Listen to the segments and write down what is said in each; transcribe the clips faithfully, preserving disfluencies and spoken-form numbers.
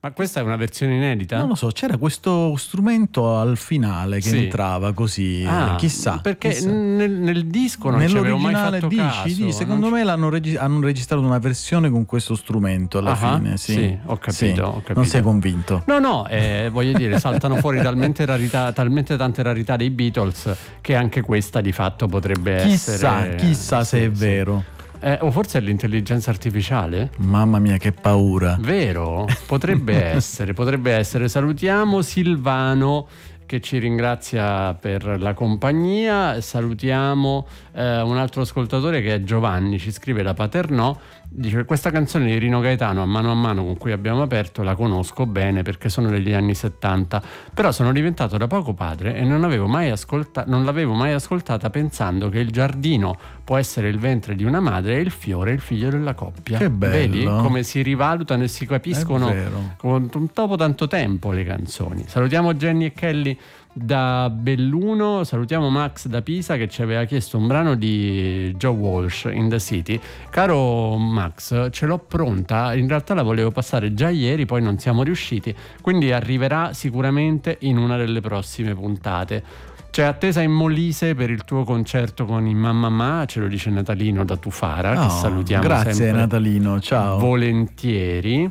Ma questa è una versione inedita? Non lo so, c'era questo strumento al finale che Sì. entrava così, Ah, chissà. perché chissà. Nel, nel disco non ci avevo mai fatto dici, caso. dici, secondo non me l'hanno regi- hanno registrato una versione con questo strumento alla Ah, fine. Sì, sì, ho capito, Sì. ho capito. Non sei convinto? No, no, eh, voglio dire, saltano fuori talmente rarità, talmente tante rarità dei Beatles che anche questa di fatto potrebbe Chissà, essere. chissà sì, se è sì. vero. Eh, o forse è l'intelligenza artificiale? Mamma mia, che paura. Vero? Potrebbe essere, potrebbe essere. Salutiamo Silvano che ci ringrazia per la compagnia. Salutiamo eh, un altro ascoltatore che è Giovanni, ci scrive da Paternò. Dice: questa canzone di Rino Gaetano, A mano a mano, con cui abbiamo aperto, la conosco bene perché sono degli anni settanta, però sono diventato da poco padre e non avevo mai ascolta- non l'avevo mai ascoltata pensando che il giardino può essere il ventre di una madre e il fiore il figlio della coppia. Che bello. Vedi come si rivalutano e si capiscono È vero. con, dopo tanto tempo le canzoni. Salutiamo Jenny e Kelly da Belluno, salutiamo Max da Pisa che ci aveva chiesto un brano di Joe Walsh, In the City. Caro Max, ce l'ho pronta, in realtà la volevo passare già ieri, poi non siamo riusciti, quindi arriverà sicuramente in una delle prossime puntate. C'è attesa in Molise per il tuo concerto con i Mamma Ma, ce lo dice Natalino da Tufara, Oh, che salutiamo grazie sempre Natalino, ciao. volentieri.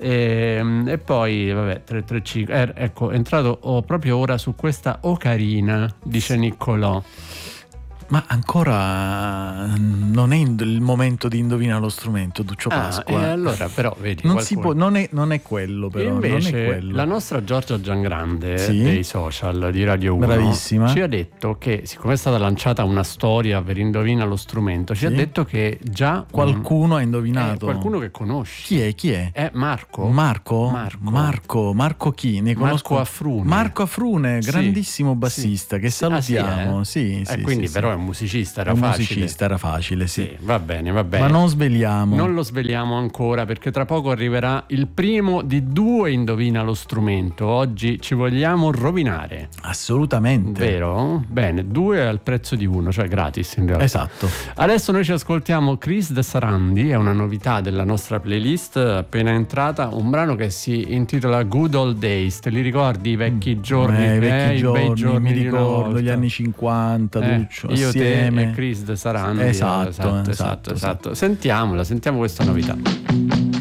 E, e poi vabbè tre tre cinque eh, ecco, è entrato oh, proprio ora su questa Ocarina, dice Niccolò. Ma ancora non è il momento di indovinare lo strumento, Duccio Ah, Pasqua. e allora però vedi, non, qualcuno... si può, non, è, non è quello però. Invece non è quello. la nostra Giorgia Giangrande Sì? dei social di Radio uno Bravissima. ci ha detto che, siccome è stata lanciata una storia per Indovina lo strumento, ci Sì? ha detto che già Qualcuno ha eh, indovinato. qualcuno che conosci. Chi è? Chi è? È Marco. Marco? Marco. Marco, Marco chi? Ne conosco. Marco Affrune. Marco Affrune, Sì. grandissimo bassista, Sì. che Sì. Ah, sì, salutiamo. eh? Sì, Eh, sì, quindi sì, però sì. è un musicista, era È un facile. musicista, era facile, sì. Sì, va bene, va bene. Ma non sveliamo. Non lo sveliamo ancora perché tra poco arriverà il primo di due Indovina lo strumento. Oggi ci vogliamo rovinare. Assolutamente. Vero? Bene, due al prezzo di uno, cioè gratis in realtà. Esatto. Adesso noi ci ascoltiamo Chris De Sarandi, è una novità della nostra playlist appena entrata, un brano che si intitola Good Old Days. Te li ricordi i vecchi giorni? Eh, i vecchi eh, giorni, i bei giorni mi di una ricordo volta. gli anni cinquanta, Eh, Duccio, io, assieme. te e Chris De Sarandi. Esatto, esatto, esatto, esatto, esatto. Sentiamola, sentiamo questa novità.